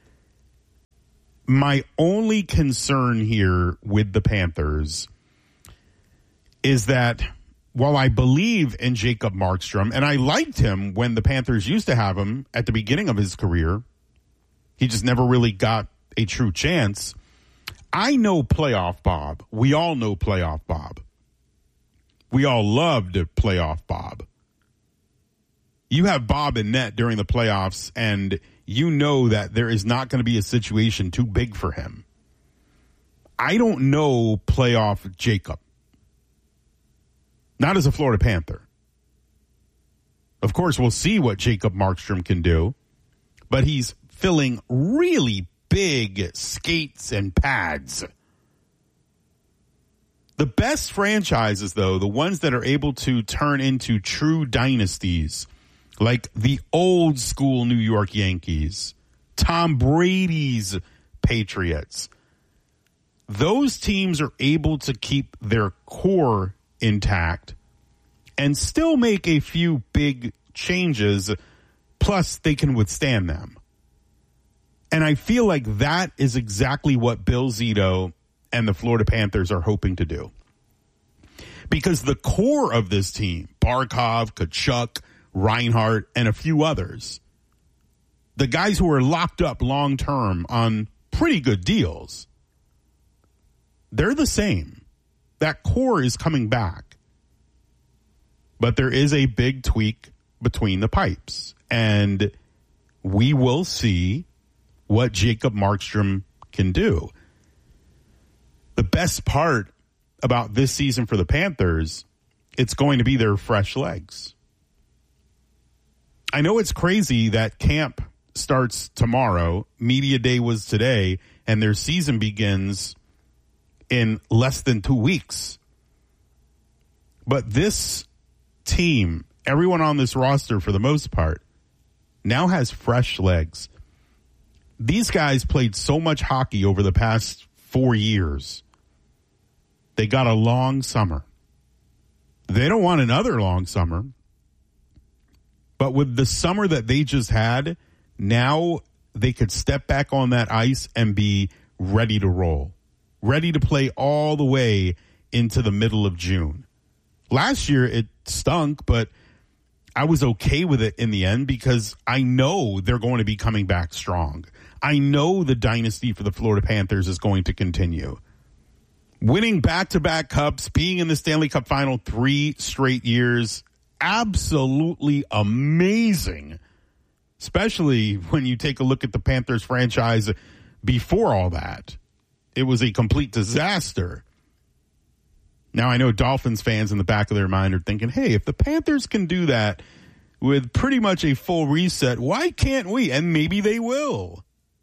My only concern here with the Panthers is that while I believe in Jacob Markstrom, and I liked him when the Panthers used to have him at the beginning of his career, he just never really got a true chance. I know playoff Bob. We all know playoff Bob. We all loved playoff Bob. You have Bob in net during the playoffs, and you know that there is not going to be a situation too big for him. I don't know playoff Jacob. Not as a Florida Panther. Of course, we'll see what Jacob Markstrom can do, but he's filling really big skates and pads. The best franchises, though, the ones that are able to turn into true dynasties, like the old school New York Yankees, Tom Brady's Patriots, those teams are able to keep their core intact and still make a few big changes, plus they can withstand them. And I feel like that is exactly what Bill Zito and the Florida Panthers are hoping to do. Because the core of this team, Barkov, Tkachuk, Reinhart, and a few others, the guys who are locked up long-term on pretty good deals, they're the same. That core is coming back. But there is a big tweak between the pipes. And we will see what Jacob Markstrom can do. The best part about this season for the Panthers, it's going to be their fresh legs. I know it's crazy that camp starts tomorrow, media day was today, and their season begins in less than two weeks. But this team, everyone on this roster for the most part, now has fresh legs. These guys played so much hockey over the past four years. They got a long summer. They don't want another long summer. But with the summer that they just had, now they could step back on that ice and be ready to roll. Ready to play all the way into the middle of June. Last year it stunk, but I was okay with it in the end because I know they're going to be coming back strong. I know the dynasty for the Florida Panthers is going to continue. Winning back-to-back cups, being in the Stanley Cup final three straight years, absolutely amazing. Especially when you take a look at the Panthers franchise before all that. It was a complete disaster. Now, I know Dolphins fans in the back of their mind are thinking, hey, if the Panthers can do that with pretty much a full reset, why can't we? And maybe they will.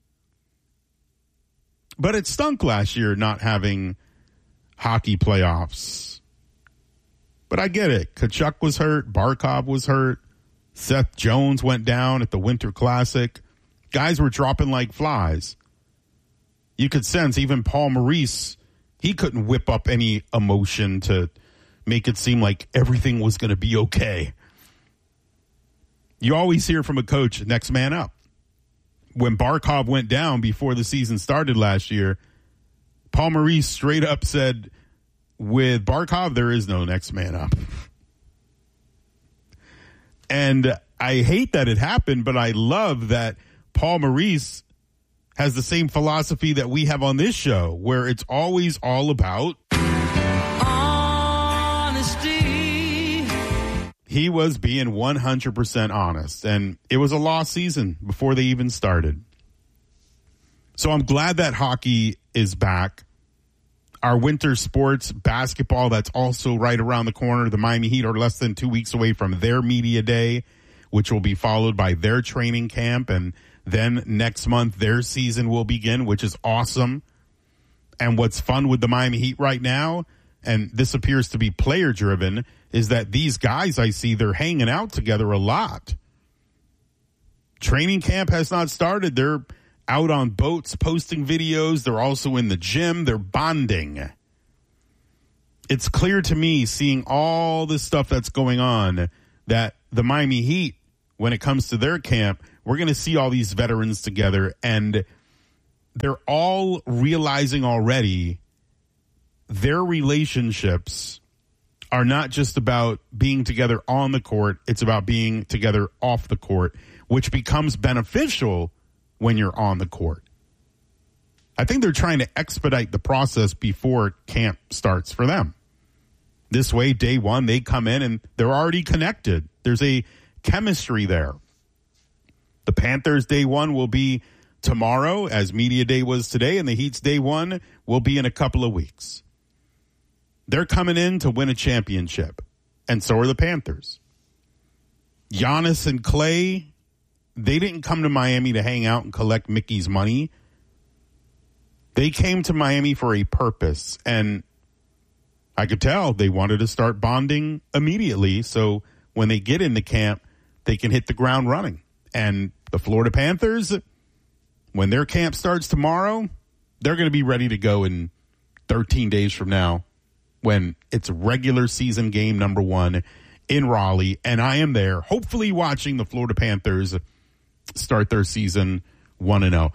But it stunk last year not having hockey playoffs. But I get it. Tkachuk was hurt. Barkov was hurt. Seth Jones went down at the Winter Classic. Guys were dropping like flies. You could sense even Paul Maurice, he couldn't whip up any emotion to make it seem like everything was going to be okay. You always hear from a coach, next man up. When Barkov went down before the season started last year, Paul Maurice straight up said, with Barkov, there is no next man up. And I hate that it happened, but I love that Paul Maurice has the same philosophy that we have on this show, where it's always all about honesty. He was being one hundred percent honest, and it was a lost season before they even started. So I'm glad that hockey is back. Our winter sports, basketball, that's also right around the corner. The Miami Heat are less than two weeks away from their media day, which will be followed by their training camp, and Then next month, their season will begin, which is awesome. And what's fun with the Miami Heat right now, and this appears to be player-driven, is that these guys I see, they're hanging out together a lot. Training camp has not started. They're out on boats posting videos. They're also in the gym. They're bonding. It's clear to me, seeing all this stuff that's going on, that the Miami Heat, when it comes to their camp, we're going to see all these veterans together, and they're all realizing already their relationships are not just about being together on the court. It's about being together off the court, which becomes beneficial when you're on the court. I think they're trying to expedite the process before camp starts for them. This way, day one, they come in and they're already connected. There's a chemistry there. The Panthers' day one will be tomorrow, as media day was today, and the Heat's day one will be in a couple of weeks. They're coming in to win a championship, and so are the Panthers. Giannis and Klay, they didn't come to Miami to hang out and collect Mickey's money. They came to Miami for a purpose, and I could tell they wanted to start bonding immediately, so when they get into camp, they can hit the ground running. And the Florida Panthers, when their camp starts tomorrow, they're going to be ready to go in thirteen days from now when it's regular season game number one in Raleigh. And I am there, hopefully watching the Florida Panthers start their season one and oh.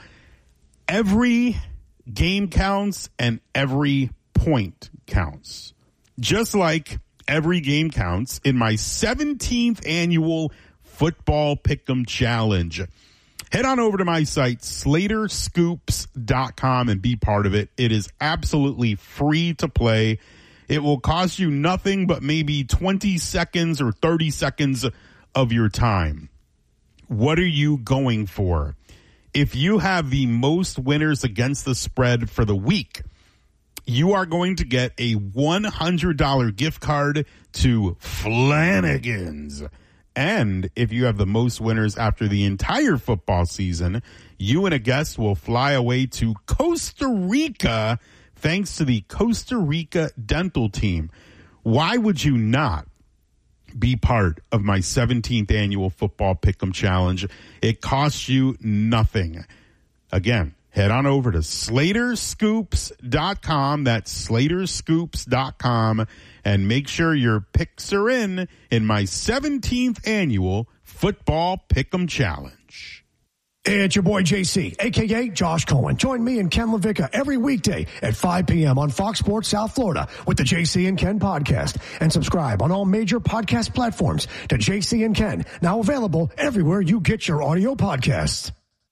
Every game counts and every point counts. Just like every game counts in my seventeenth annual Football Pick'em Challenge. Head on over to my site, Slater Scoops dot com, and be part of it. It is absolutely free to play. It will cost you nothing but maybe twenty seconds or thirty seconds of your time. What are you going for? If you have the most winners against the spread for the week, you are going to get a one hundred dollars gift card to Flanagan's. And if you have the most winners after the entire football season, you and a guest will fly away to Costa Rica thanks to the Costa Rica dental team. Why would you not be part of my seventeenth annual Football Pick'em Challenge? It costs you nothing. Again, head on over to Slater Scoops dot com. That's Slater Scoops dot com. And make sure your picks are in in my seventeenth annual Football Pick'em Challenge. Hey, it's your boy J C, a k a. Josh Cohen. Join me and Ken LaVicka every weekday at five p.m. on Fox Sports South Florida with the J C and Ken podcast. And subscribe on all major podcast platforms to J C and Ken, now available everywhere you get your audio podcasts.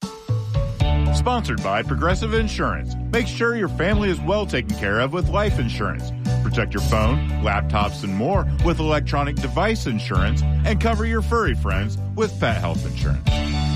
Sponsored by Progressive Insurance. Make sure your family is well taken care of with life insurance. Protect your phone, laptops, and more with electronic device insurance, and cover your furry friends with pet health insurance.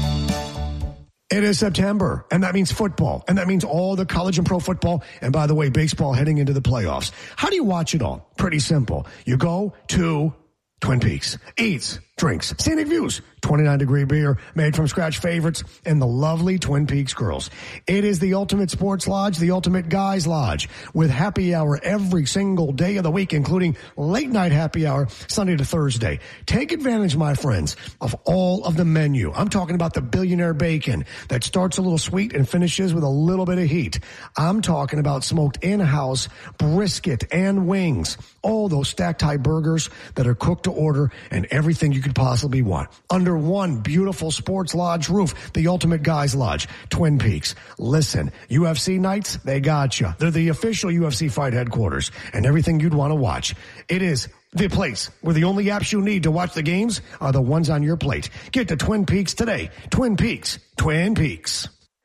It is September, and that means football, and that means all the college and pro football, and by the way, baseball heading into the playoffs. How do you watch it all? Pretty simple. You go to Twin Peaks, eats, drinks, scenic views, twenty-nine degree beer, made from scratch favorites, and the lovely Twin Peaks girls. It is the ultimate sports lodge, the ultimate guys lodge, with happy hour every single day of the week, including late night happy hour, Sunday to Thursday. Take advantage, my friends, of all of the menu. I'm talking about the billionaire bacon that starts a little sweet and finishes with a little bit of heat. I'm talking about smoked in-house brisket and wings. All those stacked high burgers that are cooked to order, and everything you could possibly want under one beautiful sports lodge roof, the ultimate guys lodge, Twin Peaks. Listen, U F C nights, they got you. They're the official U F C fight headquarters, and everything you'd want to watch. It is the place where the only apps you need to watch the games are the ones on your plate. Get to Twin Peaks today. Twin Peaks. Twin Peaks.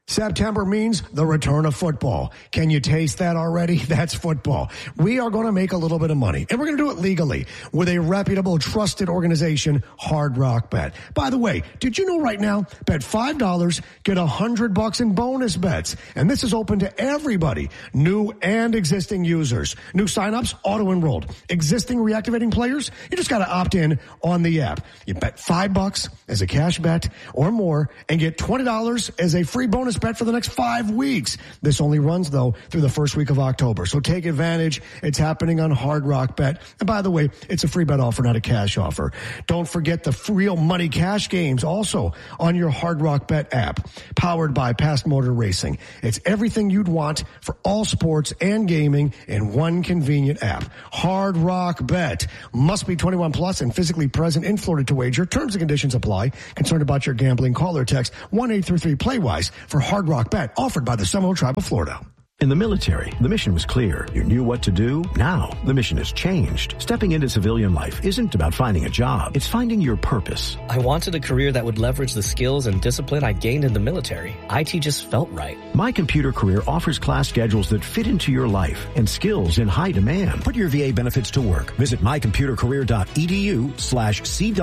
September means the return of football. Can you taste that already? That's football. We are going to make a little bit of money, and we're going to do it legally with a reputable, trusted organization, Hard Rock Bet. By the way, did you know right now, bet five dollars, get one hundred bucks in bonus bets, and this is open to everybody, new and existing users. New signups, auto-enrolled. Existing reactivating players, you just got to opt in on the app. You bet five bucks as a cash bet or more, and get twenty dollars as a free bonus bet for the next five weeks. This only runs, though, through the first week of October. So take advantage. It's happening on Hard Rock Bet. And by the way, it's a free bet offer, not a cash offer. Don't forget the real money cash games also on your Hard Rock Bet app, powered by Past Motor Racing. It's everything you'd want for all sports and gaming in one convenient app. Hard Rock Bet. Must be twenty-one plus and physically present in Florida to wager. Terms and conditions apply. Concerned about your gambling? Call or text one eight three three play wise for Hard Rock Bet, offered by the Seminole Tribe of Florida. In the military, the mission was clear. You knew what to do. Now, the mission has changed. Stepping into civilian life isn't about finding a job. It's finding your purpose. I wanted a career that would leverage the skills and discipline I gained in the military. I T just felt right. My Computer Career offers class schedules that fit into your life and skills in high demand. Put your V A benefits to work. Visit mycomputercareer.edu slash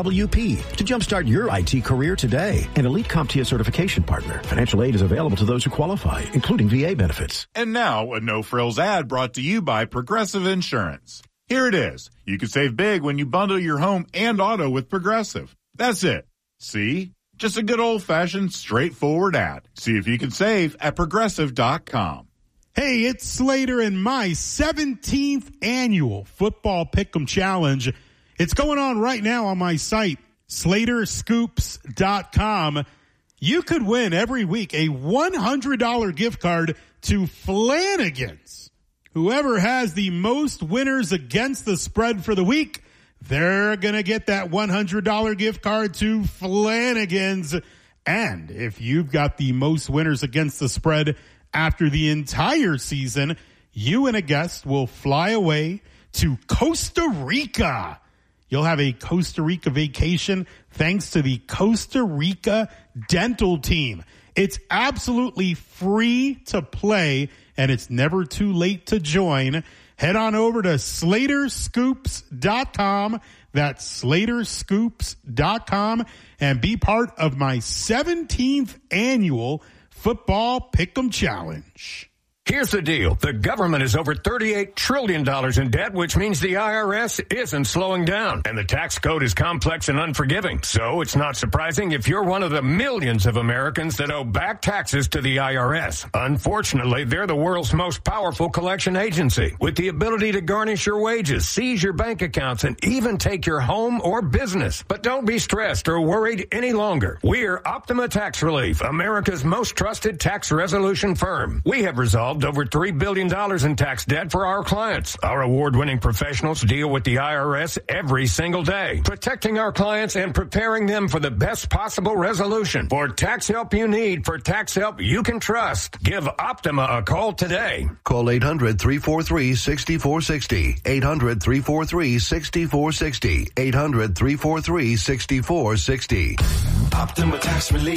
CWP to jumpstart your I T career today. An Elite CompTIA certification partner. Financial aid is available to those who qualify, including V A benefits. And now, a no-frills ad brought to you by Progressive Insurance. Here it is. You can save big when you bundle your home and auto with Progressive. That's it. See? Just a good old-fashioned, straightforward ad. See if you can save at Progressive dot com. Hey, it's Slater and my seventeenth annual Football Pick'em Challenge. It's going on right now on my site, Slater Scoops dot com. You could win every week a one hundred dollars gift card to Flanagan's. Whoever has the most winners against the spread for the week, they're going to get that one hundred dollars gift card to Flanagan's. And if you've got the most winners against the spread after the entire season, you and a guest will fly away to Costa Rica. You'll have a Costa Rica vacation thanks to the Costa Rica Dental Team. It's absolutely free to play, and it's never too late to join. Head on over to Slater Scoops dot com. That's Slater Scoops dot com, and be part of my seventeenth annual Football Pick'em Challenge. Here's the deal. The government is over thirty-eight trillion dollars in debt, which means the I R S isn't slowing down. And the tax code is complex and unforgiving. So it's not surprising if you're one of the millions of Americans that owe back taxes to the I R S. Unfortunately, they're the world's most powerful collection agency, with the ability to garnish your wages, seize your bank accounts, and even take your home or business. But don't be stressed or worried any longer. We're Optima Tax Relief, America's most trusted tax resolution firm. We have resolved over three billion dollars in tax debt for our clients. Our award-winning professionals deal with the I R S every single day, protecting our clients and preparing them for the best possible resolution. For tax help you need, for tax help you can trust, give Optima a call today. Call eight hundred, three four three, six four six zero. eight hundred, three four three, six four six zero. eight hundred, three four three, six four six zero. Optima Tax Relief.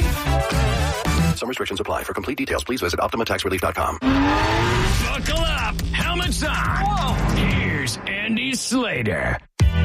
Some restrictions apply. For complete details, please visit Optima Tax Relief dot com. Buckle up. Helmets on. Whoa. Here's Andy Slater.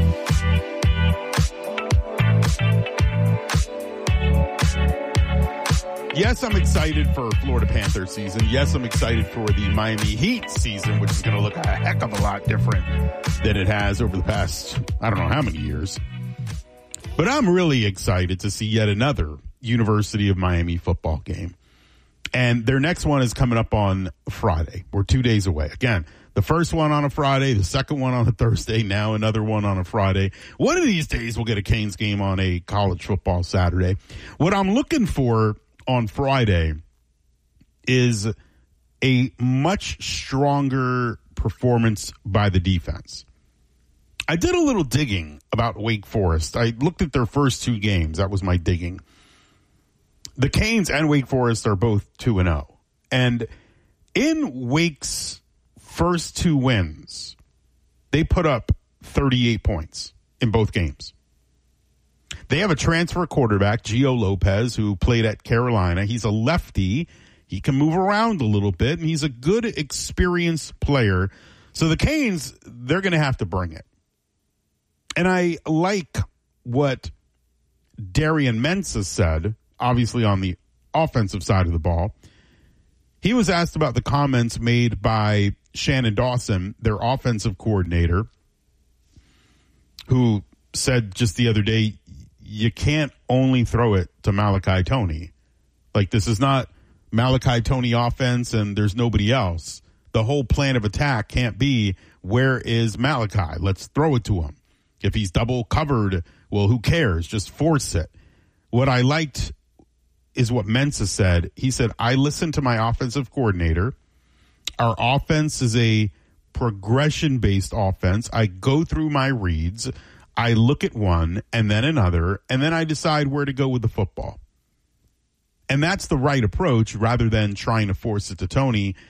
Yes, I'm excited for Florida Panthers season. Yes, I'm excited for the Miami Heat season, which is going to look a heck of a lot different than it has over the past, I don't know how many years. But I'm really excited to see yet another University of Miami football game. And their next one is coming up on Friday. We're two days away. Again, the first one on a Friday, the second one on a Thursday, now another one on a Friday. One of these days we'll get a Canes game on a college football Saturday. What I'm looking for on Friday is a much stronger performance by the defense. I did a little digging about Wake Forest. I looked at their first two games. That was my digging. The Canes and Wake Forest are both two and oh. And in Wake's first two wins, they put up thirty-eight points in both games. They have a transfer quarterback, Gio Lopez, who played at Carolina. He's a lefty. He can move around a little bit, and he's a good, experienced player. So the Canes, they're going to have to bring it. And I like what Darian Mensah said, obviously on the offensive side of the ball. He was asked about the comments made by Shannon Dawson, their offensive coordinator, who said just the other day, you can't only throw it to Malachi Toney. Like, this is not Malachi Toney offense and there's nobody else. The whole plan of attack can't be, where is Malachi? Let's throw it to him. If he's double covered, well, who cares? Just force it. What I liked is what Mensah said. He said, I listened to my offensive coordinator. Our offense is a progression-based offense. I go through my reads. I look at one and then another, and then I decide where to go with the football. And that's the right approach rather than trying to force it to Toney